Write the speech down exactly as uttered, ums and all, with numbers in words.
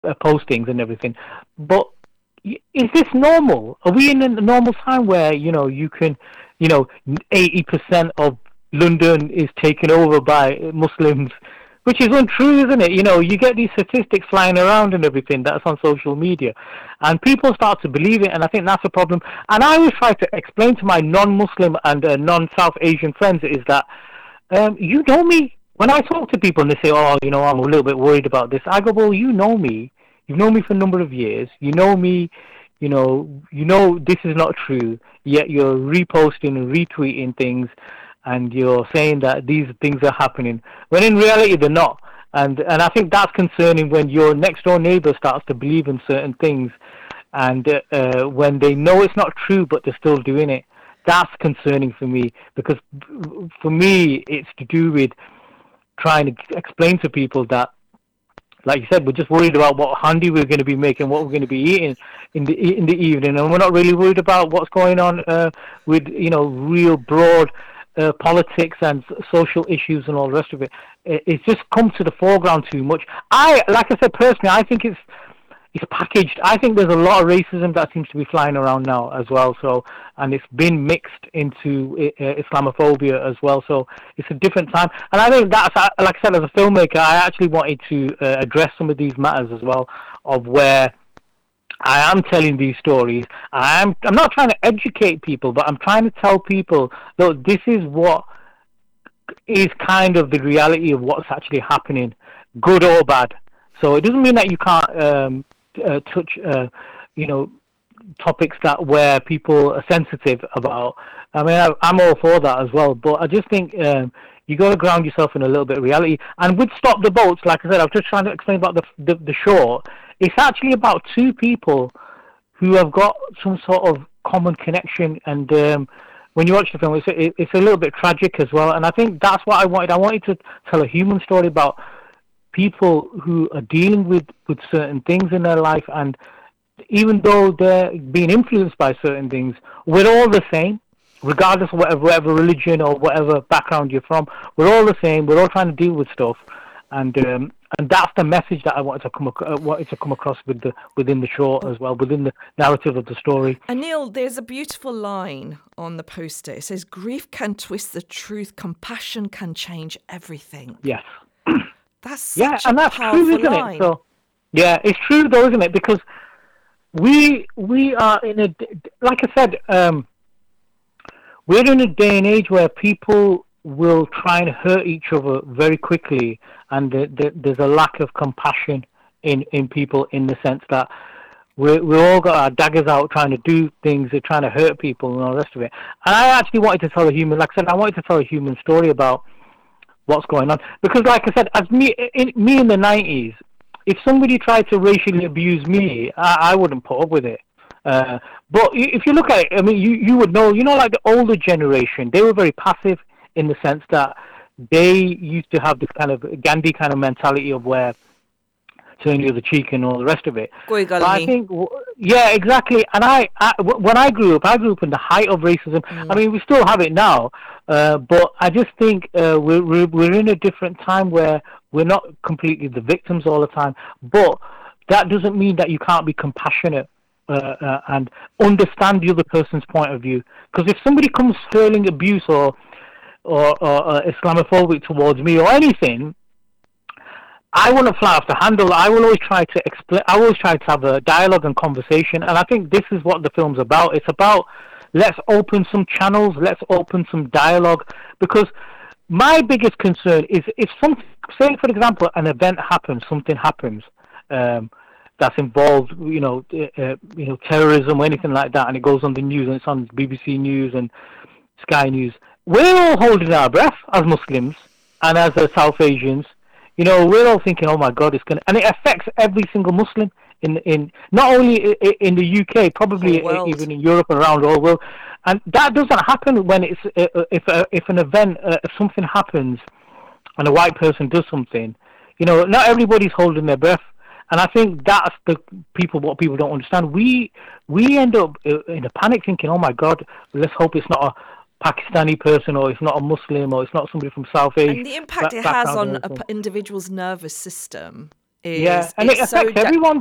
uh, postings and everything. But is this normal? Are we in a normal time where you know you can, you know, eighty percent of London is taken over by Muslims, which is untrue, isn't it? You know, you get these statistics flying around and everything that's on social media, and people start to believe it, and I think that's a problem. And I always try to explain to my non-Muslim and uh, non-South Asian friends is that um, you know me. When I talk to people and they say, "Oh, you know, I'm a little bit worried about this," I go, "Well, you know me. You've known me for a number of years. You know me. You know, you know this is not true. Yet you're reposting and retweeting things, and you're saying that these things are happening when in reality they're not." And and I think that's concerning when your next door neighbor starts to believe in certain things, and uh, uh, when they know it's not true but they're still doing it. That's concerning for me because for me it's to do with trying to explain to people that, like you said, we're just worried about what handy we're going to be making, what we're going to be eating in the in the evening, and we're not really worried about what's going on uh, with you know real broad uh, politics and social issues and all the rest of it. It's just come to the foreground too much. I, like I said personally, I think it's it's packaged. I think there's a lot of racism that seems to be flying around now as well. So, and it's been mixed into uh, Islamophobia as well. So it's a different time. And I think that's, like I said, as a filmmaker, I actually wanted to uh, address some of these matters as well, of where I am telling these stories. I'm I'm not trying to educate people, but I'm trying to tell people, look, this is what is kind of the reality of what's actually happening, good or bad. So it doesn't mean that you can't um, uh, touch, uh, you know, topics that where people are sensitive about. I mean, I, I'm all for that as well, but I just think um, you got to ground yourself in a little bit of reality. And with Stop the Boats, like I said, I was just trying to explain about the the, the short. It's actually about two people who have got some sort of common connection, and um, when you watch the film, it's a, it's a little bit tragic as well. And I think that's what I wanted. I wanted to tell a human story about people who are dealing with, with certain things in their life, and even though they're being influenced by certain things, we're all the same, regardless of whatever, whatever religion or whatever background you're from. We're all the same. We're all trying to deal with stuff, and um, and that's the message that I wanted to come uh, wanted to come across with the within the short as well, within the narrative of the story. Anil, there's a beautiful line on the poster. It says, "Grief can twist the truth. Compassion can change everything." Yes. That's such yeah, a and that's powerful true, isn't line. it? So, yeah, it's true though, isn't it? Because we we are in a, like I said, um, we're in a day and age where people will try and hurt each other very quickly, and the, the, there's a lack of compassion in, in people, in the sense that we we all got our daggers out trying to do things, they're trying to hurt people and all the rest of it. And I actually wanted to tell a human, like I said, I wanted to tell a human story about what's going on, because like I said, as me in me in the nineties, if somebody tried to racially abuse me, I, I wouldn't put up with it. Uh, but if you look at it, I mean, you, you would know, you know, like the older generation, they were very passive in the sense that they used to have this kind of Gandhi kind of mentality of where turn the other cheek and all the rest of it. But I think, yeah, exactly. And I, I, when I grew up, I grew up in the height of racism. Mm. I mean, we still have it now, uh, but I just think uh, we're, we're we're in a different time where we're not completely the victims all the time. But that doesn't mean that you can't be compassionate uh, uh, and understand the other person's point of view. Because if somebody comes hurling abuse or or, or uh, Islamophobic towards me or anything, I wouldn't fly off the handle. I will always try to explain. I always try to have a dialogue and conversation, and I think this is what the film's about. It's about, let's open some channels, let's open some dialogue, because my biggest concern is if some, say for example, an event happens, something happens um, that's involved, you know, uh, you know, terrorism or anything like that, and it goes on the news and it's on B B C News and Sky News. We're all holding our breath as Muslims and as uh, South Asians. You know, we're all thinking, "Oh my God, it's going to," and it affects every single Muslim in in not only in the U K, probably even in Europe and around the whole world. And that doesn't happen when it's if uh, if an event, uh, if something happens, and a white person does something. You know, not everybody's holding their breath, and I think that's the people what people don't understand. We we end up in a panic, thinking, "Oh my God, let's hope it's not a Pakistani person, or it's not a Muslim, or it's not somebody from South Asia." And the impact it has on an individual's nervous system is yeah, and it it's so affects de- everyone,